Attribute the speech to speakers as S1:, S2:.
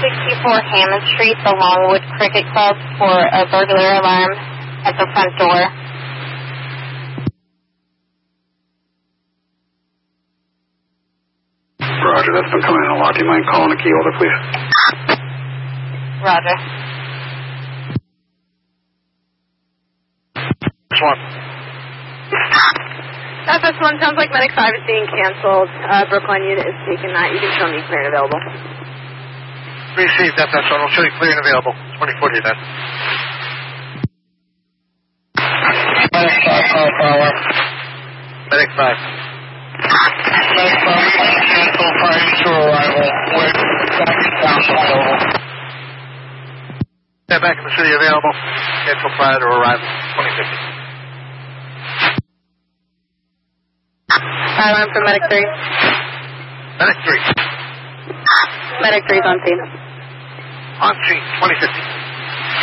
S1: 264 Hammond Street, the Longwood Cricket Club, for a burglar alarm at the front door.
S2: Roger, that's been coming in a lot. Do you mind calling the key holder, please?
S1: Roger.
S2: This one.
S3: This one sounds like Medic 5 is being canceled. Brookline unit is taking that. You can show me clear and available.
S2: Received, that's one. We'll show you clear and available. 2040 then. Medic 5, call for alarm. Medic 5. Medic 5, cancel prior to arrival with traffic council available. Yeah, back in the city available. Cancel prior to arrival. 2050.
S3: Alarm for Medic 3.
S2: Medic 3.
S3: Medic 3 is on scene.
S2: On scene, 2050.